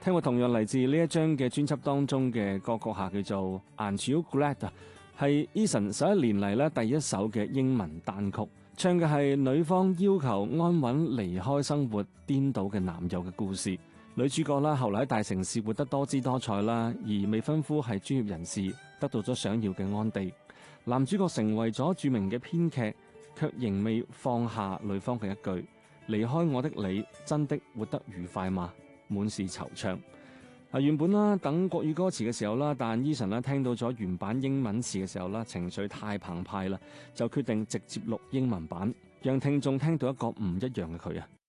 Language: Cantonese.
聽過同樣嚟自呢一張嘅專輯當中嘅歌曲下，叫做《Aren't You Glad》啊，係 Eason 11年嚟咧第一首嘅英文單曲，唱嘅係女方要求安穩離開生活顛倒嘅男友嘅故事。女主角啦，後來喺大城市活得多姿多彩啦，而未婚夫係專業人士，得到咗想要嘅安定。男主角成為咗著名嘅編劇，卻仍未放下女方嘅一句：離開我的你，真的活得愉快嗎？滿是惆悵。原本啦等國語歌詞嘅時候啦，但 Eason 啦聽到咗原版英文詞嘅時候啦，情緒太澎湃啦，就決定直接錄英文版，讓聽眾聽到一個唔一樣嘅佢啊！